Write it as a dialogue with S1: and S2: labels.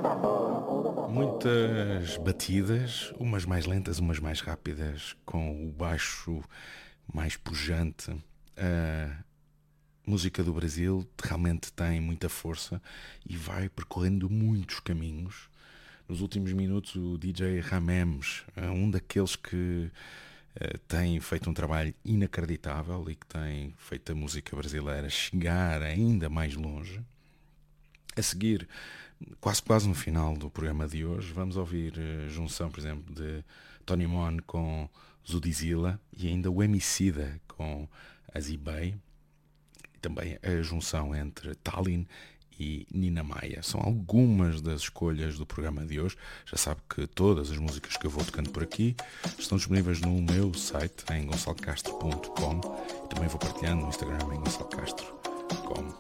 S1: Muitas batidas, umas mais lentas, umas mais rápidas, com o baixo mais pujante. A música do Brasil realmente tem muita força e vai percorrendo muitos caminhos. Nos últimos minutos, o DJ Ramemes, um daqueles que tem feito um trabalho inacreditável e que tem feito a música brasileira chegar ainda mais longe. A seguir, quase no final do programa de hoje, vamos ouvir a junção, por exemplo, de Tony Mon com Zudzilla e ainda o Emicida com Azibay. E também a junção entre Tallinn e Nina Maia. São algumas das escolhas do programa de hoje. Já sabe que todas as músicas que eu vou tocando por aqui estão disponíveis no meu site em gonçalocastro.com e também vou partilhando no Instagram em gonçalocastro.com.